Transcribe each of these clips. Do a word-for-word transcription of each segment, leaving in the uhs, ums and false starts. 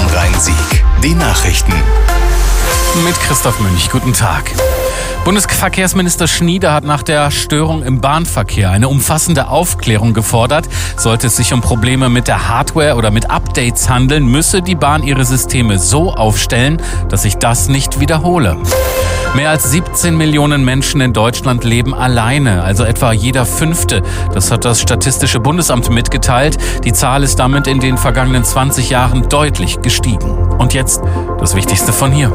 Bonn-Rhein-Sieg. Die Nachrichten. Mit Christoph Münch. Guten Tag. Bundesverkehrsminister Schnieder hat nach der Störung im Bahnverkehr eine umfassende Aufklärung gefordert. Sollte es sich um Probleme mit der Hardware oder mit Updates handeln, müsse die Bahn ihre Systeme so aufstellen, dass sich das nicht wiederhole. Mehr als siebzehn Millionen Menschen in Deutschland leben alleine, also etwa jeder Fünfte. Das hat das Statistische Bundesamt mitgeteilt. Die Zahl ist damit in den vergangenen zwanzig Jahren deutlich gestiegen. Und jetzt das Wichtigste von hier.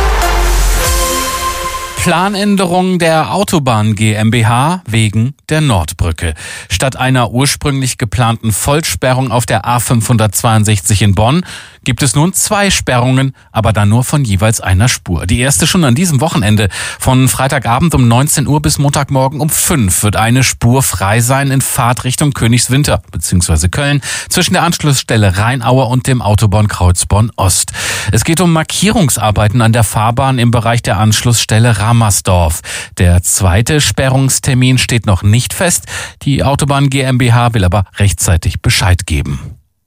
Planänderung der Autobahn GmbH wegen der Nordbrücke. Statt einer ursprünglich geplanten Vollsperrung auf der A fünfhundertzweiundsechzig in Bonn gibt es nun zwei Sperrungen, aber dann nur von jeweils einer Spur. Die erste schon an diesem Wochenende. Von Freitagabend um neunzehn Uhr bis Montagmorgen um fünf wird eine Spur frei sein in Fahrtrichtung Königswinter bzw. Köln zwischen der Anschlussstelle Rheinaue und dem Autobahnkreuz Bonn-Ost. Es geht um Markierungsarbeiten an der Fahrbahn im Bereich der Anschlussstelle Ramersdorf. Der zweite Sperrungstermin steht noch nicht fest. Die Autobahn GmbH will aber rechtzeitig Bescheid geben.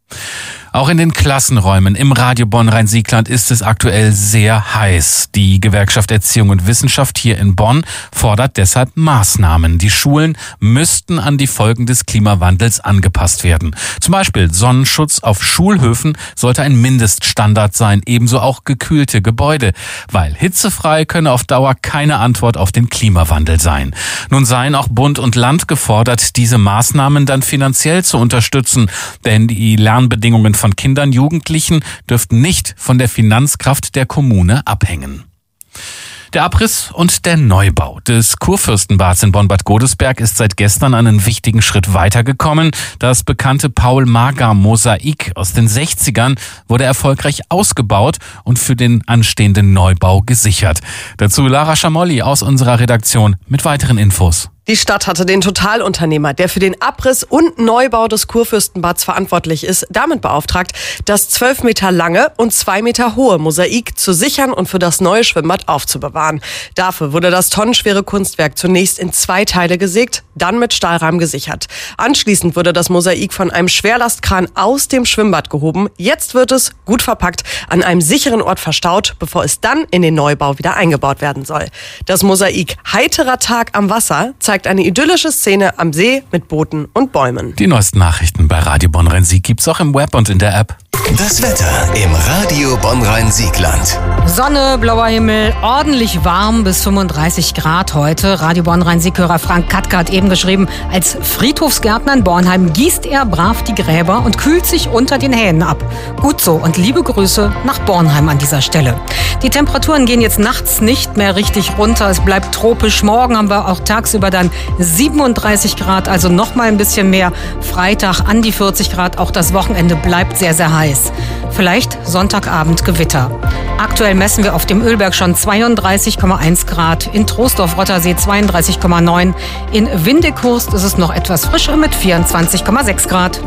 Auch in den Klassenräumen im Radio Bonn-Rhein-Siegland ist es aktuell sehr heiß. Die Gewerkschaft Erziehung und Wissenschaft hier in Bonn fordert deshalb Maßnahmen. Die Schulen müssten an die Folgen des Klimawandels angepasst werden. Zum Beispiel Sonnenschutz auf Schulhöfen sollte ein Mindeststandard sein, ebenso auch gekühlte Gebäude, weil hitzefrei könne auf Dauer keine Antwort auf den Klimawandel sein. Nun seien auch Bund und Land gefordert, diese Maßnahmen dann finanziell zu unterstützen, denn die Lernbedingungen von Kindern, Jugendlichen dürften nicht von der Finanzkraft der Kommune abhängen. Der Abriss und der Neubau des Kurfürstenbads in Bonn-Bad Godesberg ist seit gestern einen wichtigen Schritt weitergekommen. Das bekannte Paul-Margar-Mosaik aus den sechzigern wurde erfolgreich ausgebaut und für den anstehenden Neubau gesichert. Dazu Lara Schamolli aus unserer Redaktion mit weiteren Infos. Die Stadt hatte den Totalunternehmer, der für den Abriss und Neubau des Kurfürstenbads verantwortlich ist, damit beauftragt, das zwölf Meter lange und zwei Meter hohe Mosaik zu sichern und für das neue Schwimmbad aufzubewahren. Dafür wurde das tonnenschwere Kunstwerk zunächst in zwei Teile gesägt, dann mit Stahlrahmen gesichert. Anschließend wurde das Mosaik von einem Schwerlastkran aus dem Schwimmbad gehoben. Jetzt wird es, gut verpackt, an einem sicheren Ort verstaut, bevor es dann in den Neubau wieder eingebaut werden soll. Das Mosaik Heiterer Tag am Wasser zeigt eine idyllische Szene am See mit Booten und Bäumen. Die neuesten Nachrichten bei Radio Bonn-Rhein-Sieg gibt's auch im Web und in der App. Das Wetter im Radio Bonn-Rhein-Siegland. Sonne, blauer Himmel, ordentlich warm bis fünfunddreißig Grad heute. Radio Bonn-Rhein-Sieg-Hörer Frank Katka hat eben geschrieben, als Friedhofsgärtner in Bornheim gießt er brav die Gräber und kühlt sich unter den Hähnen ab. Gut so und liebe Grüße nach Bornheim an dieser Stelle. Die Temperaturen gehen jetzt nachts nicht mehr richtig runter. Es bleibt tropisch. Morgen haben wir auch tagsüber dann siebenunddreißig Grad, also noch mal ein bisschen mehr. Freitag an die vierzig Grad. Auch das Wochenende bleibt sehr, sehr heiß. Vielleicht Sonntagabend Gewitter. Aktuell messen wir auf dem Ölberg schon zweiunddreißig Komma eins Grad, in Troisdorf-Rottersee zweiunddreißig Komma neun, in Windighurst ist es noch etwas frischer mit vierundzwanzig Komma sechs Grad.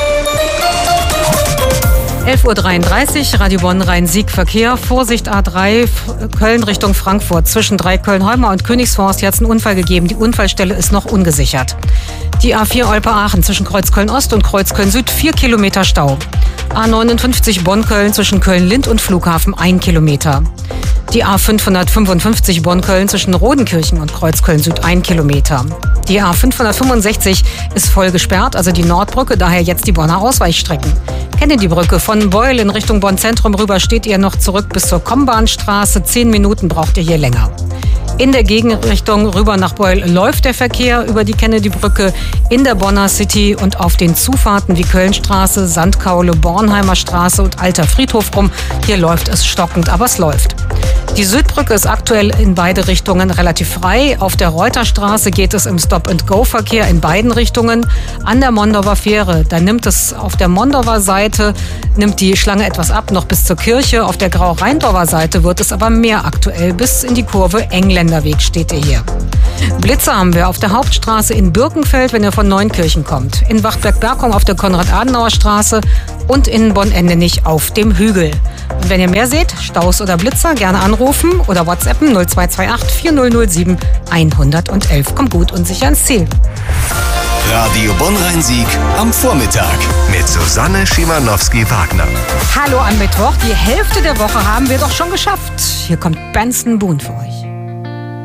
elf Uhr dreiunddreißig, Radio Bonn-Rhein-Sieg Verkehr. Vorsicht A drei, Köln Richtung Frankfurt. Zwischen Dreiköln-Holmer und Königsforst hier hat es einen Unfall gegeben. Die Unfallstelle ist noch ungesichert. Die A vier Olpe-Aachen zwischen Kreuzköln-Ost und Kreuzköln-Süd, vier Kilometer Stau. A neunundfünfzig Bonn-Köln zwischen Köln-Lind und Flughafen, ein Kilometer. Die A fünfhundertfünfundfünfzig Bonn-Köln zwischen Rodenkirchen und Kreuzköln-Süd, ein Kilometer. Die A fünfhundertfünfundsechzig ist voll gesperrt, also die Nordbrücke, daher jetzt die Bonner Ausweichstrecken. Kennedy-Brücke von Beul in Richtung Bonn-Zentrum rüber steht ihr noch zurück bis zur Kombahnstraße. Zehn Minuten braucht ihr hier länger. In der Gegenrichtung rüber nach Beul läuft der Verkehr über die Kennedy-Brücke in der Bonner City und auf den Zufahrten wie Kölnstraße, Sandkaule, Bornheimer Straße und Alter Friedhof rum. Hier läuft es stockend, aber es läuft. Die Südbrücke ist aktuell in beide Richtungen relativ frei. Auf der Reuterstraße geht es im Stop-and-Go-Verkehr in beiden Richtungen. An der Mondauer Fähre, da nimmt es auf der Mondauer Seite, nimmt die Schlange etwas ab, noch bis zur Kirche. Auf der Grau-Rheindorfer Seite wird es aber mehr aktuell. Bis in die Kurve Engländerweg steht ihr hier. Blitzer haben wir auf der Hauptstraße in Birkenfeld, wenn ihr von Neunkirchen kommt. In Wachtberg-Bergum auf der Konrad-Adenauer-Straße und in Bonn-Endenich auf dem Hügel. Und wenn ihr mehr seht, Staus oder Blitzer, gerne anrufen oder WhatsAppen null zwei zwei acht vier null null sieben eins eins eins. Kommt gut und sicher ins Ziel. Radio Bonn-Rhein-Sieg am Vormittag mit Susanne Schimanowski-Wagner. Hallo am Mittwoch, die Hälfte der Woche haben wir doch schon geschafft. Hier kommt Benson Boone für euch.